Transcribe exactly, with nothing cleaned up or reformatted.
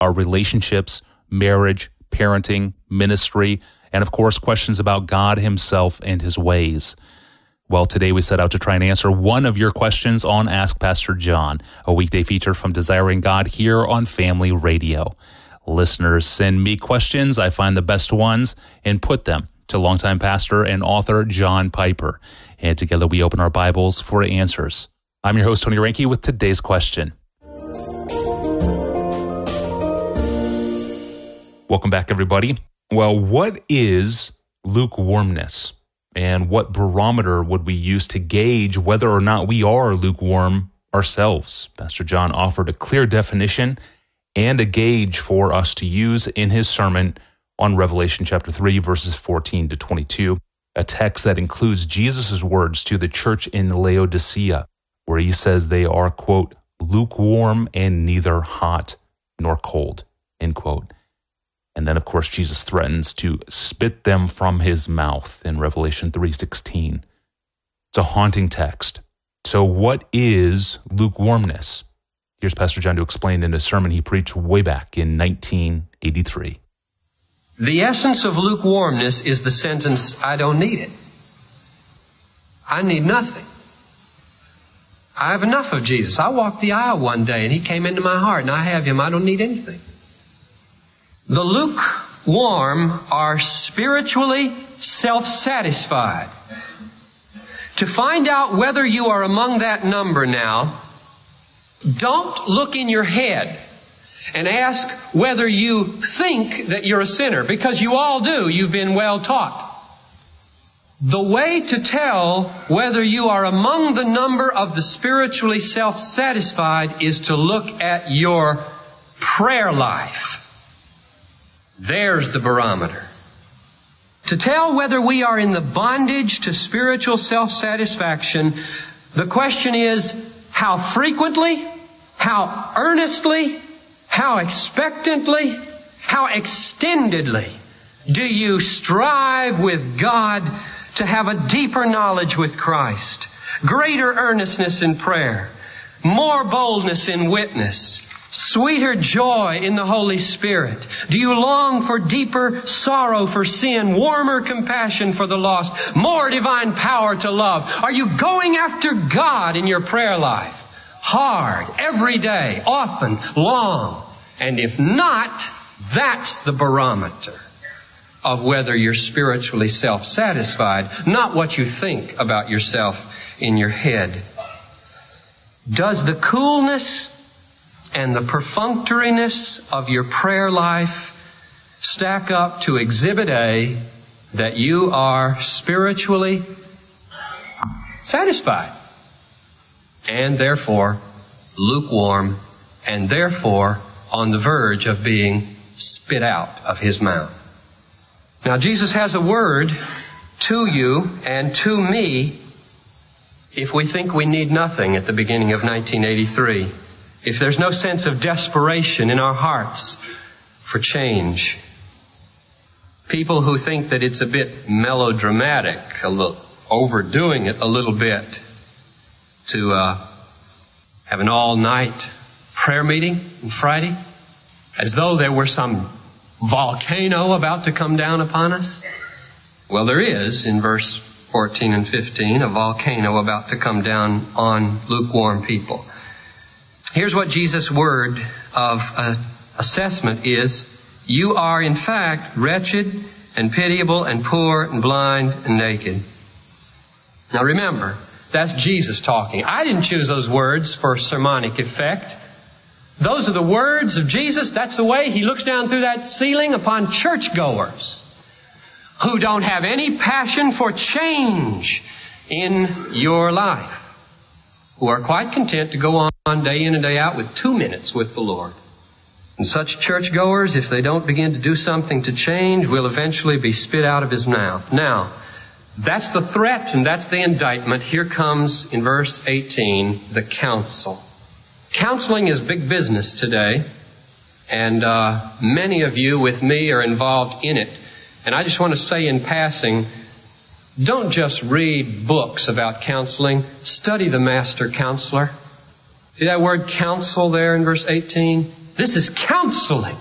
our relationships, marriage, parenting, ministry, and of course, questions about God himself and his ways. Well, today we set out to try and answer one of your questions on Ask Pastor John, a weekday feature from Desiring God here on Family Radio. Listeners send me questions. I find the best ones and put them to longtime pastor and author John Piper. And together we open our Bibles for answers. I'm your host, Tony Reinke, with today's question. Welcome back, everybody. Well, what is lukewarmness? And what barometer would we use to gauge whether or not we are lukewarm ourselves? Pastor John offered a clear definition and a gauge for us to use in his sermon on Revelation chapter three, verses fourteen to twenty-two, a text that includes Jesus' words to the church in Laodicea, where he says they are, quote, lukewarm and neither hot nor cold, end quote. And then, of course, Jesus threatens to spit them from his mouth in Revelation three sixteen. It's a haunting text. So what is lukewarmness? Here's Pastor John to explain in a sermon he preached way back in nineteen eighty-three. The essence of lukewarmness is the sentence, I don't need it. I need nothing. I have enough of Jesus. I walked the aisle one day and he came into my heart and I have him. I don't need anything. The lukewarm are spiritually self-satisfied. To find out whether you are among that number now, don't look in your head and ask whether you think that you're a sinner, because you all do. You've been well taught. The way to tell whether you are among the number of the spiritually self-satisfied is to look at your prayer life. There's the barometer. To tell whether we are in the bondage to spiritual self-satisfaction, the question is, how frequently, how earnestly, how expectantly, how extendedly do you strive with God to have a deeper knowledge with Christ, greater earnestness in prayer, more boldness in witness, sweeter joy in the Holy Spirit? Do you long for deeper sorrow for sin, warmer compassion for the lost, more divine power to love? Are you going after God in your prayer life? Hard, every day, often, long. And if not, that's the barometer of whether you're spiritually self-satisfied, not what you think about yourself in your head. Does the coolness and the perfunctoriness of your prayer life stack up to Exhibit A, that you are spiritually satisfied and therefore lukewarm and therefore on the verge of being spit out of his mouth? Now, Jesus has a word to you and to me if we think we need nothing at the beginning of nineteen eighty-three. If there's no sense of desperation in our hearts for change. People who think that it's a bit melodramatic, a little, overdoing it a little bit, to uh, have an all-night prayer meeting on Friday, as though there were some volcano about to come down upon us. Well, there is, in verse fourteen and fifteen, a volcano about to come down on lukewarm people. Here's what Jesus' word of uh, assessment is. You are, in fact, wretched and pitiable and poor and blind and naked. Now remember, that's Jesus talking. I didn't choose those words for sermonic effect. Those are the words of Jesus. That's the way He looks down through that ceiling upon churchgoers who don't have any passion for change in your life, who are quite content to go on day in and day out with two minutes with the Lord. And such churchgoers, if they don't begin to do something to change, will eventually be spit out of His mouth. Now, that's the threat and that's the indictment. Here comes, in verse eighteen, the counsel. Counseling is big business today, and uh, many of you with me are involved in it. And I just want to say in passing, don't just read books about counseling. Study the master counselor. See that word counsel there in verse eighteen? This is counseling.